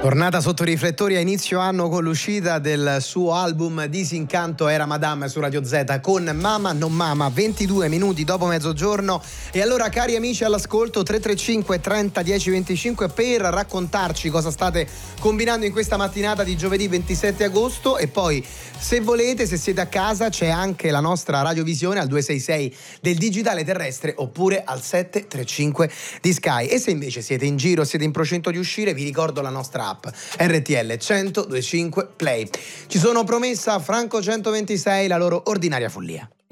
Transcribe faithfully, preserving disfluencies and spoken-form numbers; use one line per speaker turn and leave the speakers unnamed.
Tornata sotto i riflettori a inizio anno con l'uscita del suo album Disincanto era Madame su Radio Z con Mama non Mama, ventidue minuti dopo mezzogiorno. E allora, cari amici all'ascolto, tre tre cinque trenta dieci venticinque per raccontarci cosa state combinando in questa mattinata di giovedì ventisette agosto. E poi, se volete, se siete a casa, c'è anche la nostra radiovisione al due sei sei del digitale terrestre oppure al sette tre cinque di Sky. E se invece siete in giro, siete in procinto di uscire, vi ricordo la nostra app R T L cento venticinque Play. Ci sono Promessa, Franco centoventisei, la loro ordinaria follia.